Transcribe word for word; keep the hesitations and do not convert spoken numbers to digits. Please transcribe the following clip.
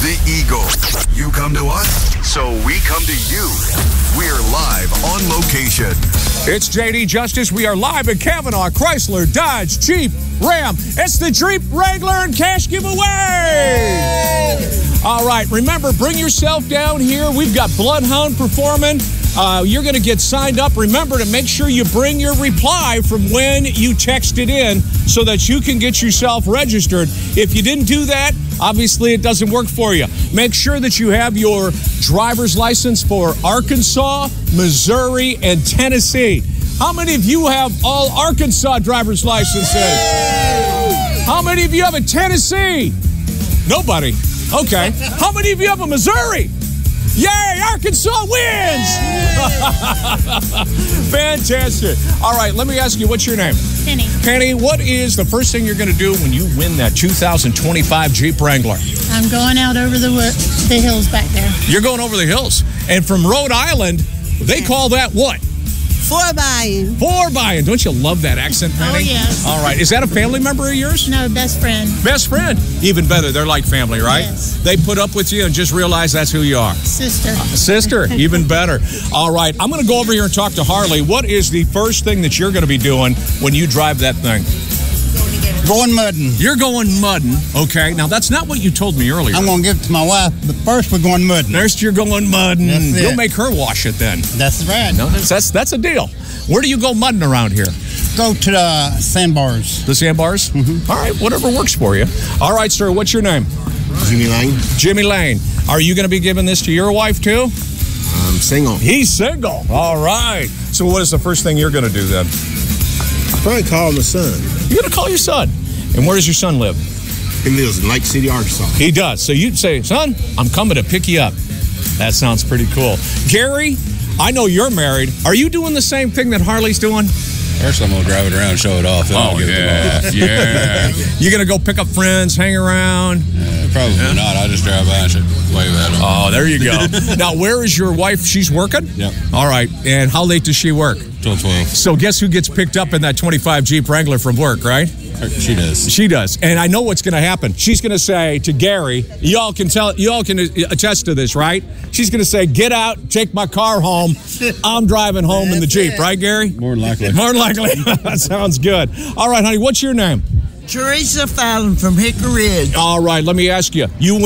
the Eagle. You come to us, so we come to you. We're live on location. It's J D Justice. We are live at Cavanaugh, Chrysler, Dodge, Jeep, Ram. It's the Jeep Wrangler and Cash Giveaway. All right, remember, bring yourself down here. We've got Bloodhound performing. Uh, you're going to get signed up. Remember to make sure you bring your reply from when you texted in so that you can get yourself registered. If you didn't do that, obviously it doesn't work for you. Make sure that you have your driver's license for Arkansas, Missouri, and Tennessee. How many of you have all Arkansas driver's licenses? How many of you have a Tennessee? Nobody. Okay. How many of you have a Missouri? Yay, Arkansas wins! Fantastic. All right, let me ask you, what's your name? Penny. Penny, what is the first thing you're going to do when you win that two thousand twenty-five Jeep Wrangler? I'm going out over the wo- the hills back there. You're going over the hills. And from Rhode Island, they call that what? Four buying. Four buying. Don't you love that accent, Penny? Oh, yes. All right. Is that a family member of yours? No, best friend. Best friend. Even better. They're like family, right? Yes. They put up with you and just realize that's who you are. Sister. Sister, even better. All right, I'm going to go over here and talk to Harley. What is the first thing that you're going to be doing when you drive that thing? Going mudding. You're going mudding, okay. Now, that's not what you told me earlier. I'm going to give it to my wife, but first we're going mudding. First, you're going mudding. That's it. You'll make her wash it then. That's right. No, that's, that's a deal. Where do you go mudding around here? Go to the sandbars. The sandbars? Mm-hmm. All right, whatever works for you. All right, sir, what's your name? Jimmy Lane. Jimmy Lane. Are you going to be giving this to your wife, too? I'm single. He's single. All right. So what is the first thing you're going to do then? I'll probably call my son. You're going to call your son. And where does your son live? He lives in Lake City, Arkansas. He does. So you'd say, son, I'm coming to pick you up. That sounds pretty cool. Gary, I know you're married. Are you doing the same thing that Harley's doing? First, I'm going to drive it around and show it off. Then Oh, I'll give yeah. it Yeah. You're going to go pick up friends, hang around? uh, probably yeah. not. I just drive by and should wave at them. Oh, there you go. Now, where is your wife? She's working? Yep. All right. And how late does she work? Till twelve. So guess who gets picked up in that twenty-five Jeep Wrangler from work, right? She does. She does. And I know what's going to happen. She's going to say to Gary, y'all can tell, y'all can attest to this, right? She's going to say, get out, take my car home. I'm driving home in the Jeep, it. right, Gary? More than likely. More than likely. That sounds good. All right, honey, what's your name? Teresa Fallon from Hickory Ridge. All right, let me ask you. You